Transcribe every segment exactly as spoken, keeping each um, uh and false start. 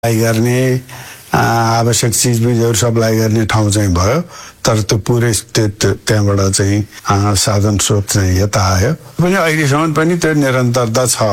गर्ने आवश्यक चिजबिजहरू सप्लाई गर्ने ठाउँ चाहिँ भयो, तर त्यो पुरै त्यहाँबाट चाहिँ साधन स्रोत चाहिँ यता आयो पनि अहिलेसम्म पनि त्यो निरन्तरता छ।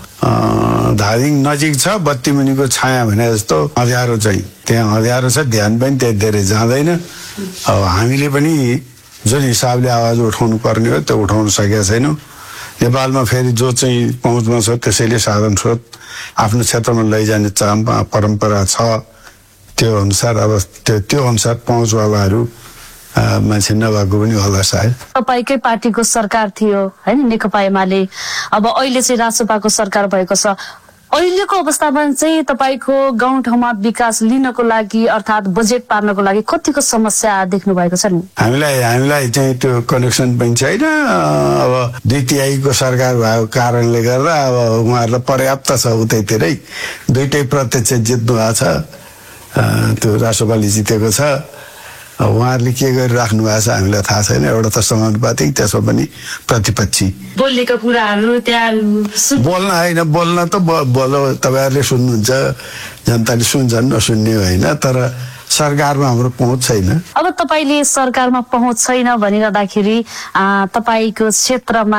धादिङ नजिक छ, बत्ती मुनिको छाया भने जस्तो अँध्यारो चाहिँ त्यहाँ अँध्यारो छ, ध्यान पनि त्यति धेरै जाँदैन। अब हामीले पनि जुन हिसाबले आवाज उठाउनु पर्ने हो त्यो उठाउन सकेका छैनौँ। नेपालमा फेरि जो चाहिँ पहुँचमा छ त्यसैले साधन स्रोत आफ्नो क्षेत्रमा लैजाने चाम परम्परा छ, त्यो अनुसार अब त्यो त्यो अनुसार पहुँचवालाहरू मान्छे नभएको पनि होला सायद। तपाईँकै पार्टीको सरकार थियो हैन नेकपा एमाले, अब अहिले चाहिँ रासोपाको सरकार भएको छ। अहिलेको अवस्थामा चाहिँ तपाईँको गाउँठाउँमा विकास लिनको लागि अर्थात् बजेट पार्नको लागि कतिको समस्या देख्नु भएको छ नि? हामीलाई हामीलाई चाहिँ त्यो कनेक्सन पनि छैन। अब दुई तिहाईको सरकार भएको कारणले गर्दा अब उहाँहरूलाई पर्याप्त छ, उतैतिरै दुइटै प्रत्यक्ष जित्नु भएको छ, त्यो रासोपाले जितेको छ। उहाँहरूले के गरिराख्नु भएको छ हामीलाई थाहा छैन। एउटा त समानुपातिक, त्यसमा पनि प्रतिपक्षी बोलेको कुराहरू त्यहाँ बोल्न होइन, बोल्न त बोलो तपाईँहरूले सुन्नुहुन्छ, जनताले सुन्छन्, नसुन्ने होइन, तर सरकारमा हाम्रो पहुँच छैन। अब तपाईँले सरकारमा पहुँच छैन भनिरहँदाखेरि तपाईँको क्षेत्रमा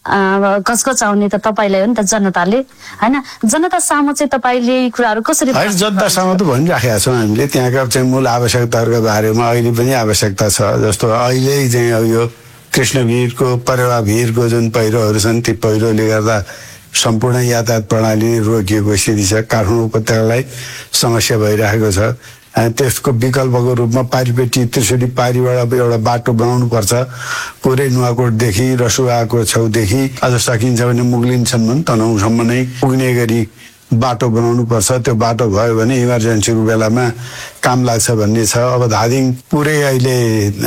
गजगज आउने त तपाईँलाई हो नि त, जनताले होइन। जनता सामु चाहिँ तपाईँले कुराहरू कसरी? जनता सामु त भनिराखेका छौँ हामीले, त्यहाँका चाहिँ मूल आवश्यकताहरूको बारेमा अहिले पनि आवश्यकता छ। जस्तो अहिले चाहिँ अब यो कृष्णभिरको परेवा भिरको जुन पहिरोहरू छन्, ती पहिरोले गर्दा सम्पूर्ण यातायात प्रणाली रोकिएको स्थिति छ। काठमाडौँ उपत्यकालाई समस्या भइरहेको छ। त्यसको विकल्पको रूपमा पारिपेटी त्रिशुली पारीबाट अब एउटा बाटो बनाउनु पर्छ, पुरै नुवाकोटदेखि रसुवाको छेउदेखि अझ सकिन्छ भने मुगलिनसम्म तनहुँसम्म नै पुग्ने गरी बाटो बनाउनु पर्छ। त्यो बाटो भयो भने इमर्जेन्सीको बेलामा काम लाग्छ भन्ने छ। अब धादिङ पुरै अहिले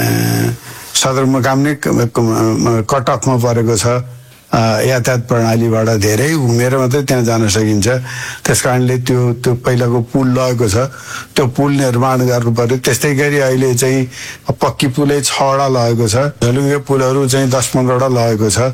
सदरमुकाम नै कटअफमा परेको छ। यातायात प्रणालीबाट धेरै घुमेर मात्रै त्यहाँ जान सकिन्छ। त्यस कारणले त्यो त्यो पहिलाको पुल लगेको छ, त्यो पुल निर्माण गर्नु पर्यो। त्यस्तै गरी अहिले चाहिँ पक्की पुलै छवटा लगेको छ, झलुङ्गे पुलहरू चाहिँ दस पन्ध्रवटा लगेको छ।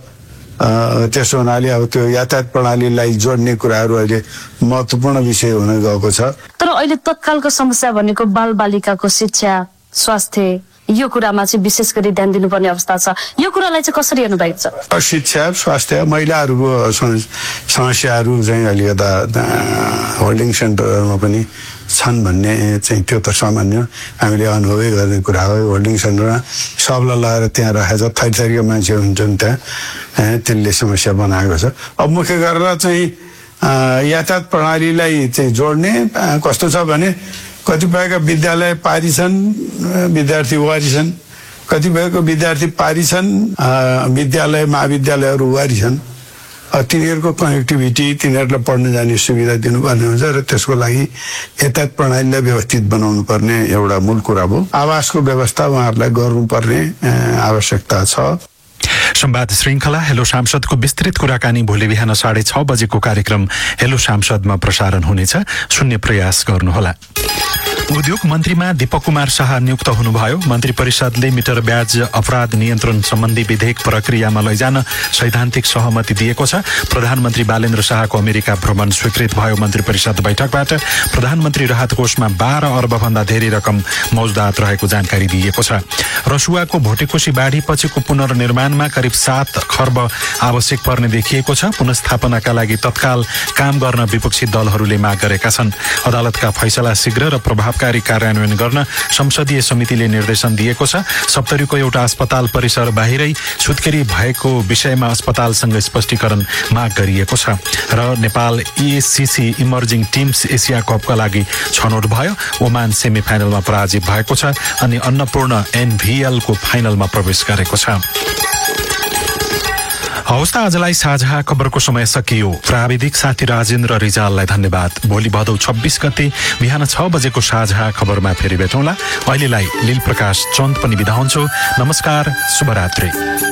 त्यसो हुनाले अब त्यो यातायात प्रणालीलाई जोड्ने कुराहरू अहिले महत्त्वपूर्ण विषय हुन गएको छ। तर अहिले तत्कालको समस्या भनेको बालबालिकाको शिक्षा, स्वास्थ्य, यो कुरामा चाहिँ विशेष गरी ध्यान दिनुपर्ने अवस्था छ। यो कुरालाई चाहिँ कसरी हेर्नु भएको छ? शिक्षा, स्वास्थ्य, महिलाहरूको समस्याहरू चाहिँ अलिकता होल्डिङ सेन्टरहरूमा पनि छन् भन्ने चाहिँ त्यो त सामान्य हामीले अनुभवै गर्ने कुरा हो। होल्डिङ सेन्टरमा सबलाई लगाएर त्यहाँ राखेको छ, थरी थरीका मान्छे हुन्छन् त्यहाँ, त्यसले समस्या बनाएको छ। अब मुख्य गरेर चाहिँ यातायात प्रणालीलाई चाहिँ जोड्ने कस्तो छ भने कतिपयका विद्यालय पारी छन्, विद्यार्थी वारी छन्, कतिपयको विद्यार्थी पारी छन्, विद्यालय महाविद्यालयहरू वारी छन्। तिनीहरूको कनेक्टिभिटी, तिनीहरूलाई पढ्न जाने सुविधा दिनुपर्ने हुन्छ र त्यसको लागि यातायात प्रणालीलाई व्यवस्थित बनाउनु पर्ने एउटा मूल कुरा हो। आवासको व्यवस्था उहाँहरूलाई गर्नुपर्ने आवश्यकता छ। संवाद श्रृङ्खला हेलो सांसदको विस्तृत कुराकानी भोलि बिहान साढे छ बजेको कार्यक्रम हेलो सांसदमा प्रसारण हुनेछ, सुन्ने प्रयास गर्नुहोला। उद्योग मन्त्रीमा दीपक कुमार शाह नियुक्त हुनुभयो। मन्त्री परिषदले मिटर ब्याज अपराध नियन्त्रण सम्बन्धी विधेयक प्रक्रियामा लैजान सैद्धान्तिक सहमति दिएको छ। प्रधानमन्त्री बालेन्द्र शाहको अमेरिका भ्रमण स्वीकृत भयो। मन्त्री परिषद बैठकबाट प्रधानमन्त्री राहत कोषमा बाह्र अर्बभन्दा धेरै रकम मौजुदात रहेको जानकारी दिएको छ। रसुवाको भोटेकोशी बाढी पछिको पुनर्निर्माणमा करिब सात खर्ब आवश्यक पर्ने देखिएको छ। पुनर्स्थापनाका लागि तत्काल काम गर्न विपक्षी दलहरूले माग गरेका छन्। अदालतका फैसला शीघ्र र प्रभावकारी कार्यान्वयन गर्न संसदीय समितिले निर्देशन दिएको छ। सप्तरीको एउटा अस्पताल परिसर बाहिरै सुत्केरी भएको विषयमा अस्पतालसँग स्पष्टीकरण माग गरिएको छ। र नेपाल इएससीसी इमर्जिङ टिम्स एसिया कपका लागि छनौट भयो। ओमान सेमी फाइनलमा पराजित भएको छ अनि अन्नपूर्ण एनभिएलको फाइनलमा प्रवेश गरेको छ। हवस् त, आजलाई साझा खबरको समय सकियो। प्राविधिक साथी राजेन्द्र रिजाललाई धन्यवाद। भोलि भदौ छब्बीस गते बिहान छ बजेको साझा खबरमा फेरि भेटौँला। अहिलेलाई लील प्रकाश चन्द पनि बिदा हुन्छु। नमस्कार, शुभरात्रि।